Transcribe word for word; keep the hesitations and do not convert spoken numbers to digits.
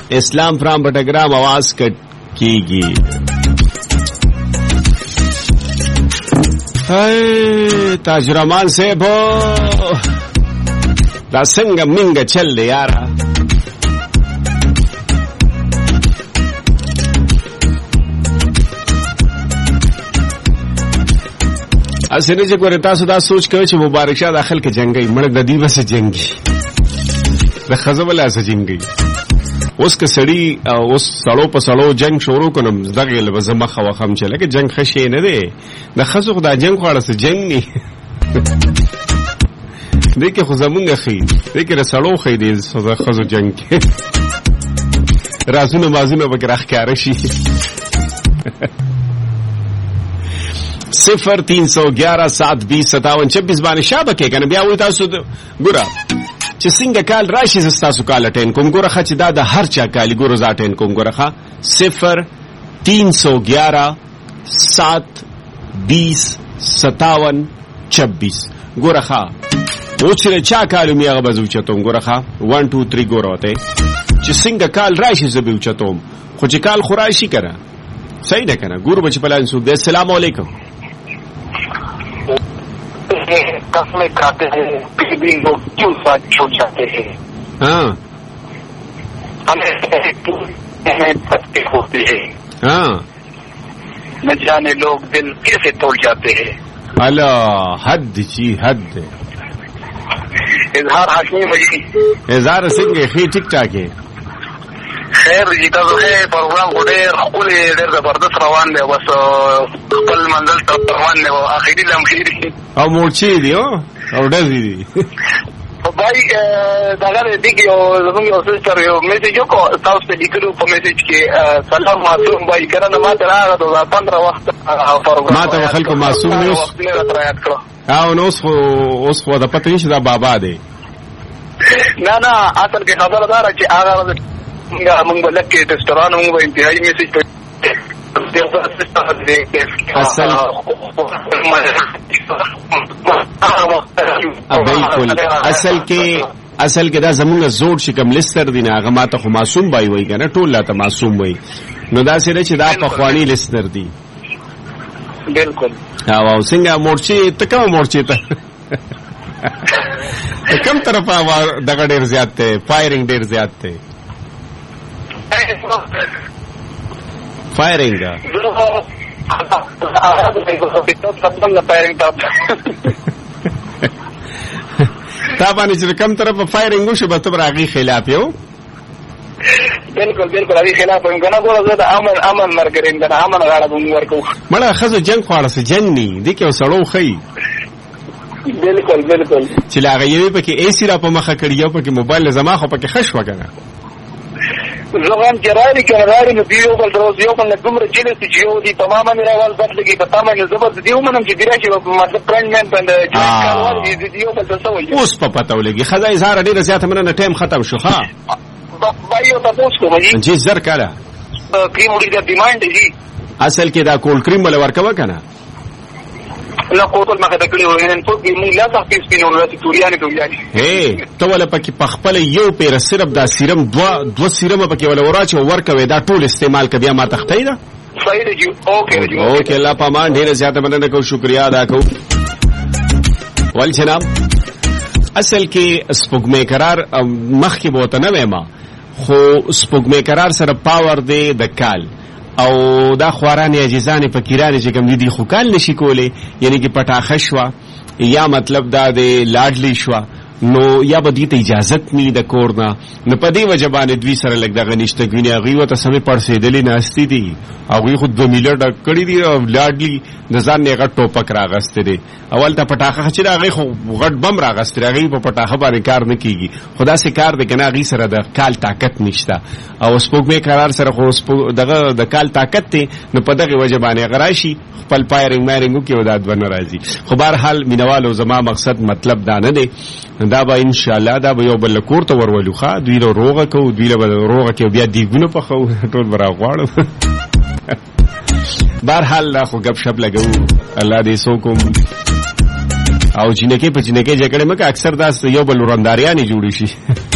اسلام فرام بٹاگرام आवाज کٹ کیږي. هاي تاج رحمان صاحب دا څنګه منګه چل دی یارا. اسنه چې ګوره تاسو دا سوچ کوئ چې مبارک شاه داخل کې جنگي مړ د دې بس جنگي د خزبله سره جنگي. اوس که سړی اوس سړو په سړو جنگ شروع کړم دغه له زما خو خم چې لکه جنگ خشي نه دی د خزو خدای جنگ خو سره جنگ نه دی کې خو زمونږ خې دی کې سړو خې دی خزو جنگ کې رازونه مازونه به راخکاره شي. صفر تین سو گیارہ سات بیس ستاون چھبیس باندې شابه کې کنه بیا وې تاسو ګوره چې څنګه کال راشي تاسو کال اٹین کوم ګوره چې دا د هر چا کال ګوره زاټین کوم ګوره صفر تین سو گیارہ سات بیس ستاون چھبیس ګوره او چې چا کال میغه بزو چتوم ګوره ون ټو تھری ګوره وته چې څنګه کال راشي زبې چتوم خو چې کال خوراشي کړه صحیح ده کنه ګوره بچ پلان سو السلام علیکم. कसमें खाते हैं फिर भी लोग क्यों साथ छोड़ जाते हैं. हाँ हमें बच्चे होते हैं. हाँ न जाने लोग दिल कैसे तोड़ जाते हैं. अल्लाह हद जी हद. इजहार हाशमी भाई इजहार सिंह खी ठीक ठाक है. خیر جی تاسو ښه پروګرام خو ډېر ښکلی ډېر زبردست روان دی. بس خپل منزل ته روان دی اخري لمحې دي او مورچې دي او ډزې دي. بھائی دغه دی کې یو زموږ یو سسټر یو میسج وکړو تاسو ته لیکلو په میسج کې سلام معصوم بھائی کنه نه ماته راغله دو هزار پندرہ وخت پروګرام ماته خلکو معصوم نه وخت نه راته یاد کړو. او نو اوس خو اوس خو د پته نشي دا بابا دی. نه نه اصل کې خبره دار چې هغه موږ بلکې ټسټرانو موږ انتهایی میسج په اصل بالکل اصل کې اصل کې دا زمونږ زوړ شکم لستر دی نه هغه ماته خو معصوم بای وای کنه ټول لا ته معصوم وای نو دا سره چې دا په خوانی لستر دی. بالکل او څنګه مورچی ته کوم مورچی ته کوم طرفه دغه ډیر زیات ته فایرینګ ډیر زیات ته فائرنگ تا باندې چې کوم طرف فائرنگ وشو به تبر هغه خلاف یو. بالکل بالکل هغه خلاف هم کنه ګوره زه د امن امن مرګرین کنه امن غاړه کوم ورکو مړه خزو جنگ خواړه سه جنگ ني دي کې وسړو خي. بالکل بالکل چې لا غيوي پکې ایسی را په مخه کړی یو پکې موبایل زما خو پکې خش وګنه زغم جراری کنه نو دیو بل روز یو بل دومره جلس چې یو دي تماما میراوال بدلږي په تمامه زبر دیو منم چې ډیره چې مطلب فرندمنت باندې کاروال دي دیو بل څه وایي اوس په پته ولګي خدای زهره ډیره زیاته مننه ټیم ختم شو ها بایو تاسو کوم جی زر کړه کریم وړي د ډیماند دي اصل کې دا کول کریم ولا ورکوه کنه لا قوتل ما كده كله هنا فوق من لا تحفيز بين ولات تورياني تورياني اے تو ولا پکې پخپل یو پیر صرف دا سیرم دوا دو سیرم پکې ولا وراچ ورکوي دا ټول استعمال کبیا ما تختای دا صحیح دی اوکے دی اوکے الله پامان ډیر زیاته مننه کو شکریا ادا کو. ول جناب اصل کې سپوږمۍ قرار مخ کې بوته نه وېما خو سپوږمۍ قرار سره پاور دی د کال او دا خواران عجزان فقیران چې کوم دي خو کال نشي کوله یعنی کې پټاخه شوا یا مطلب دا د لاډلی شوا نو یا به دې ته اجازت ني د کورنا نو په دې وجبانه دوی سره لګ دغه نشته غوینه غوي ته سمې پړسېدلې ناشتي دي او خو دو میلیارډ کړی دي او لاډلی د ځان نه غټ ټوپک راغسته دي اول ته پټاخه چې راغی خو غټ بم راغسته راغی په پټاخه باندې کار نه کیږي خدا سي کار د کنه غي سره د کال طاقت نشته او سپوږمۍ قرار سره خو دغه د کال طاقت ته نو په دغه وجبانه غراشي خپل پایرنګ مایرنګ کې وداد ونه راځي خو بهر حال مینوالو زما مقصد مطلب دا نه دی دا به ان شاء الله دا به یو بل کور ته ورولو ښا دوی له روغه کو دوی له روغه کې بیا دیګونه په خو ټول برا غواړو بهر حال لا خو غب شپ لګو الله دې سو کوم او جنکه په جنکه جګړه مکه اکثر دا یو بل ورانداریانه جوړی شي